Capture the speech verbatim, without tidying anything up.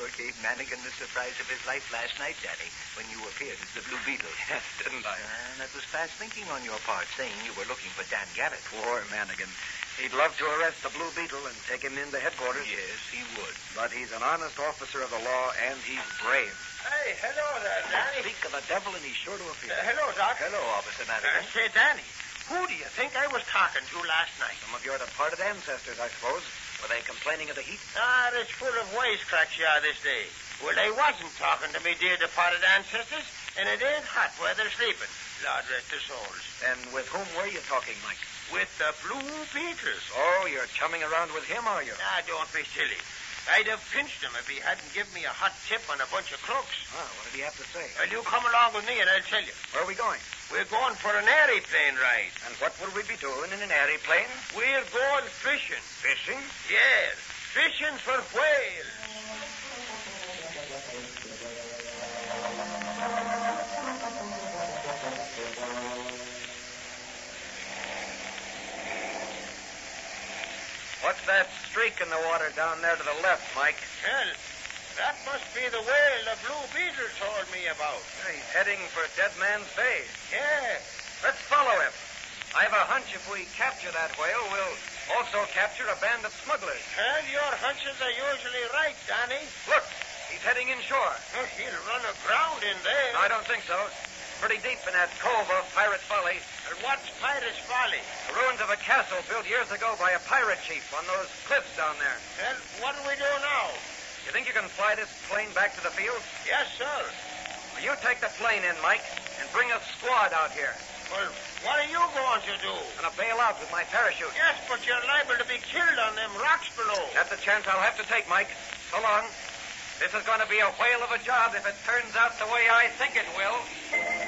sure gave Manigan the surprise of his life last night, Danny, when you appeared as the Blue Beetle. Yes, didn't I? And that was fast thinking on your part, saying you were looking for Dan Garrett. Poor Manigan. He'd love to arrest the Blue Beetle and take him into headquarters. Yes, he would. But he's an honest officer of the law, and he's brave. Hey, hello there, Danny. Speak of the devil, and he's sure to appear. Uh, hello, Doc. Hello, Officer Uh, Manigan. say, Danny, who do you think I was talking to last night? Some of your departed ancestors, I suppose. Were they complaining of the heat? Ah, it's full of wisecracks you are this day. Well, they wasn't talking to me dear departed ancestors, and it ain't hot where they're sleeping. Lord rest their souls. And with whom were you talking, Mike? With the Blue Beetles. Oh, you're chumming around with him, are you? Ah, don't be silly. I'd have pinched him if he hadn't given me a hot tip on a bunch of crooks. Ah, what did he have to say? Well, you come along with me and I'll tell you. Where are we going? We're going for an aeroplane ride. And what will we be doing in an aeroplane? We're going fishing. Fishing? Yes, fishing for whales. What's that streak in the water down there to the left, Mike? Well, that must be the whale the Blue Beetle told me about. He's heading for Dead Man's Bay. Yeah. Let's follow him. I have a hunch if we capture that whale, we'll also capture a band of smugglers. Well, your hunches are usually right, Danny. Look, he's heading inshore. Oh, he'll run aground in there. No, I don't think so. Pretty deep in that cove of Pirate's Folly. And what's Pirate's Folly? The ruins of a castle built years ago by a pirate chief on those cliffs down there. Well, what do we do now? You think you can fly this plane back to the field? Yes, sir. Well, you take the plane in, Mike, and bring a squad out here. Well, what are you going to do? I'm going to bail out with my parachute. Yes, but you're liable to be killed on them rocks below. That's a chance I'll have to take, Mike. So long. This is going to be a whale of a job if it turns out the way I think it will.